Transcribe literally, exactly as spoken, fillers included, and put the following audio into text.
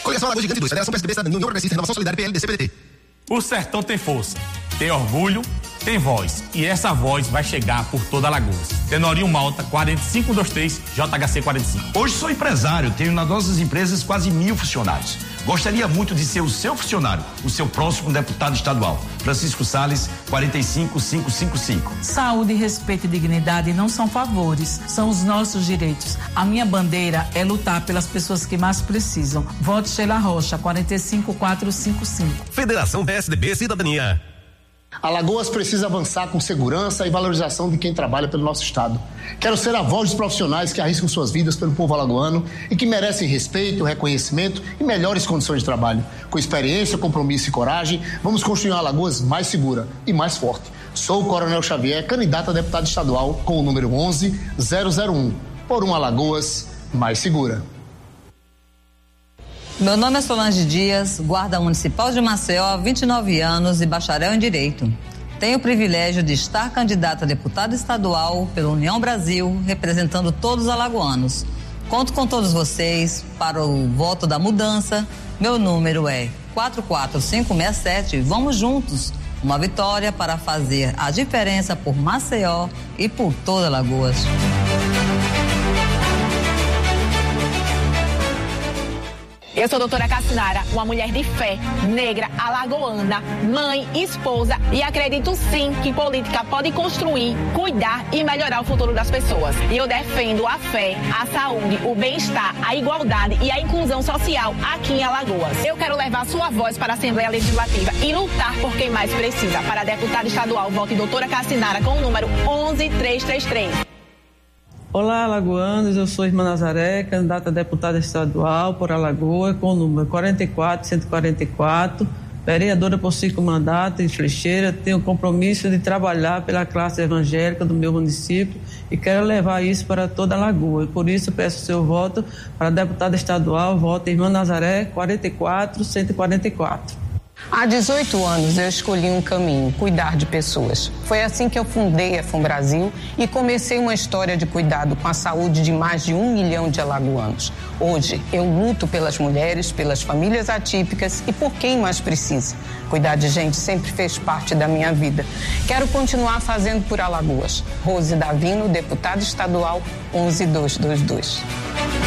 Coligação Alagoas Gigante dois, Federação P S D B, Cidadania, União Progressista, Renovação Solidária, P L D C, P D T. O sertão tem força, tem orgulho, tem voz. E essa voz vai chegar por toda Alagoas. Tenorinho Malta, quatro cinco dois três, J H C quarenta e cinco. Hoje sou empresário, tenho nas nossas empresas quase mil funcionários. Gostaria muito de ser o seu funcionário, o seu próximo deputado estadual. Francisco Salles, quatro cinco cinco cinco cinco. Saúde, respeito e dignidade não são favores, são os nossos direitos. A minha bandeira é lutar pelas pessoas que mais precisam. Vote Sheila Rocha, quatro cinco quatro cinco cinco. Federação P S D B, Cidadania. Alagoas precisa avançar com segurança e valorização de quem trabalha pelo nosso estado. Quero ser a voz dos profissionais que arriscam suas vidas pelo povo alagoano e que merecem respeito, reconhecimento e melhores condições de trabalho. Com experiência, compromisso e coragem, vamos construir uma Alagoas mais segura e mais forte. Sou o Coronel Xavier, candidato a deputado estadual com o número onze zero zero um, por uma Alagoas mais segura. Meu nome é Solange Dias, guarda municipal de Maceió, vinte e nove anos e bacharel em Direito. Tenho o privilégio de estar candidata a deputada estadual pela União Brasil, representando todos os alagoanos. Conto com todos vocês para o voto da mudança. Meu número é quatro quatro cinco seis sete. Vamos juntos. Uma vitória para fazer a diferença por Maceió e por toda Alagoas. Eu sou a doutora Cassinara, uma mulher de fé, negra, alagoana, mãe, esposa e acredito sim que política pode construir, cuidar e melhorar o futuro das pessoas. E eu defendo a fé, a saúde, o bem-estar, a igualdade e a inclusão social aqui em Alagoas. Eu quero levar sua voz para a Assembleia Legislativa e lutar por quem mais precisa. Para deputada estadual, vote doutora Cassinara com o número onze três três três. Olá, alagoanos, eu sou Irmã Nazaré, candidata a deputada estadual por Alagoas, com o número quarenta e quatro cento e quarenta e quatro, vereadora por cinco mandatos em Flecheira. Tenho o compromisso de trabalhar pela classe evangélica do meu município e quero levar isso para toda Alagoas. Por isso, peço o seu voto para a deputada estadual, voto Irmã Nazaré, quarenta e quatro cento e quarenta e quatro. Há dezoito anos eu escolhi um caminho, cuidar de pessoas. Foi assim que eu fundei a FunBrasil e comecei uma história de cuidado com a saúde de mais de um milhão de alagoanos. Hoje eu luto pelas mulheres, pelas famílias atípicas e por quem mais precisa. Cuidar de gente sempre fez parte da minha vida. Quero continuar fazendo por Alagoas. Rose Davino, deputada estadual, onze dois dois dois.